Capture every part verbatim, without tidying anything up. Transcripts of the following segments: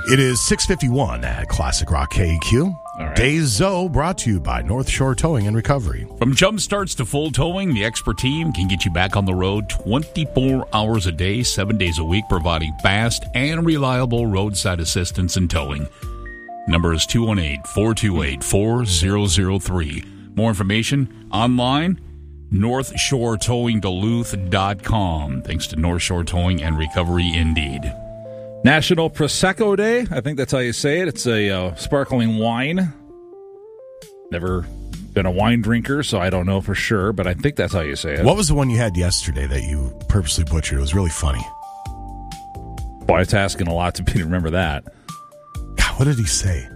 It is six fifty-one at Classic Rock K Q. All right. Days Zoe brought to you by North Shore Towing and Recovery. From jump starts to full towing, the expert team can get you back on the road twenty-four hours a day, seven days a week, providing fast and reliable roadside assistance and towing. Number is two one eight, four two eight, four zero zero three. More information online, north shore towing duluth dot com. Thanks to North Shore Towing and Recovery, indeed. National Prosecco Day. I think that's how you say it. It's a uh, sparkling wine. Never been a wine drinker, so I don't know for sure, but I think that's how you say it. What was the one you had yesterday that you purposely butchered? It was really funny. Boy, it's asking a lot to be to remember that. God, what did he say?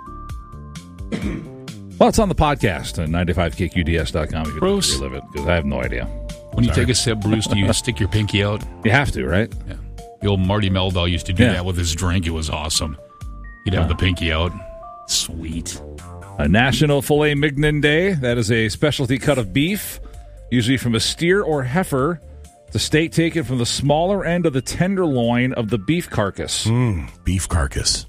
Well, it's on the podcast at ninety-five K Q D S dot com. You can Bruce. relive it, because I have no idea. When you Sorry. take a sip, Bruce, do you stick your pinky out? You have to, right? Yeah. The old Marty Meldahl used to do Yeah. that with his drink. It was awesome. He'd have Huh. the pinky out. Sweet. A National Filet Mignon Day. That is a specialty cut of beef, usually from a steer or heifer. It's a steak taken from the smaller end of the tenderloin of the beef carcass. Mm, beef carcass.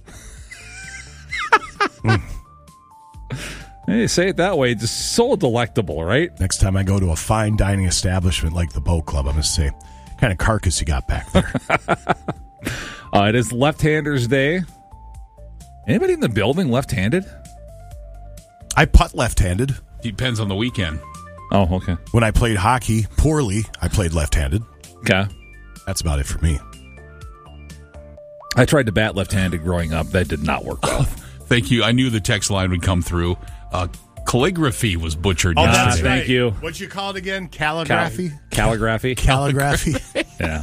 mm. Hey, say it that way. It's just so delectable, right? Next time I go to a fine dining establishment like the Boat Club, I'm going to say, what kind of carcass you got back there? uh, it is Left-Handers Day. Anybody in the building left-handed? I putt left-handed. Depends on the weekend. Oh, okay. When I played hockey poorly, I played left-handed. Okay. That's about it for me. I tried to bat left-handed growing up. That did not work well. Thank you. I knew the text line would come through. Uh, calligraphy was butchered Oh, yesterday. that's thank right. you. What'd you call it again? Calligraphy? Cal- calligraphy? Calligraphy. Yeah.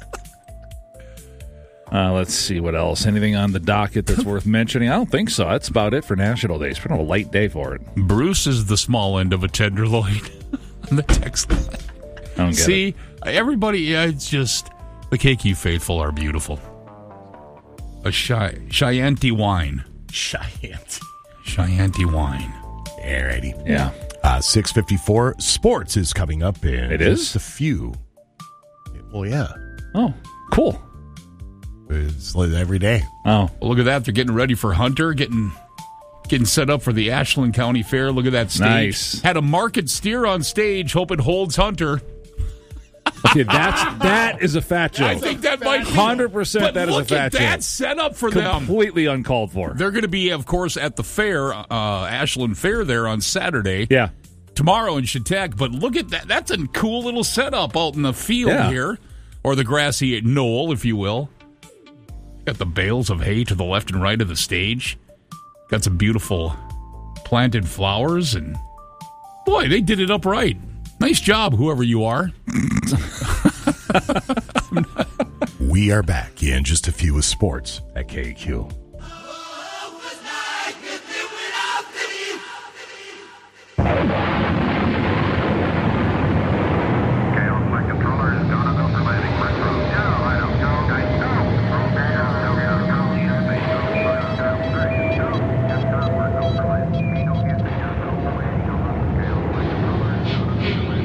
Uh, let's see what else. Anything on the docket that's worth mentioning? I don't think so. That's about it for National Day. It's been a light day for it. Bruce is the small end of a tenderloin on the text line. I don't get See, it. everybody, yeah, it's just the K Q faithful are beautiful. A Chi- Chianti wine. Chianti. Chianti wine. Alrighty. Yeah. Uh, six fifty-four. Sports is coming up in It is? just a few. Well, yeah. Oh, cool. It's like every day. Oh, Well, look at that. They're getting ready for Hunter, getting getting set up for the Ashland County Fair. Look at that stage. Nice. Had a market steer on stage. Hope it holds Hunter. okay. That's that is a fat joke. I think that might be. one hundred percent But that is a look fat at that joke. setup for them. Completely uncalled for. They're going to be, of course, at the fair, uh, Ashland Fair there on Saturday. Yeah. Tomorrow in Chautauqua. But look at that. That's a cool little setup out in the field Yeah. here, or the grassy knoll, if you will. Got the bales of hay to the left and right of the stage. Got some beautiful planted flowers, and boy, they did it up right. Nice job, whoever you are. We are back in just a few with sports at K Q.